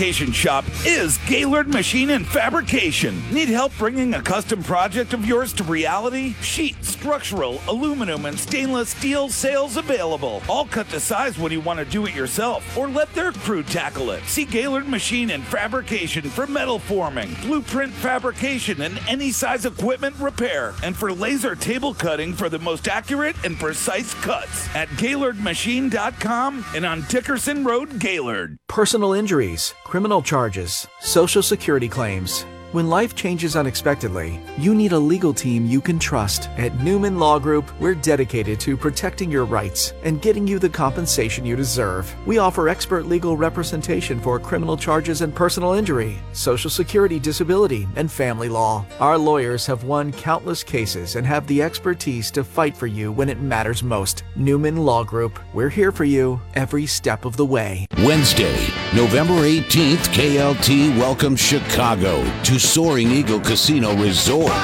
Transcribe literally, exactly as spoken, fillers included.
fabrication shop is Gaylord Machine and Fabrication. Need help bringing a custom project of yours to reality? Sheet, structural, aluminum, and stainless steel sales available. All cut to size when you want to do it yourself or let their crew tackle it. See Gaylord Machine and Fabrication for metal forming, blueprint fabrication, and any size equipment repair, and for laser table cutting for the most accurate and precise cuts at Gaylord Machine dot com and on Dickerson Road, Gaylord. Personal injuries, criminal charges, Social Security claims. When life changes unexpectedly, you need a legal team you can trust. At Newman Law Group, we're dedicated to protecting your rights and getting you the compensation you deserve. We offer expert legal representation for criminal charges and personal injury, Social Security, disability, and family law. Our lawyers have won countless cases and have the expertise to fight for you when it matters most. Newman Law Group, we're here for you every step of the way. Wednesday, November eighteenth, K L T welcomes Chicago to Soaring Eagle Casino Resort.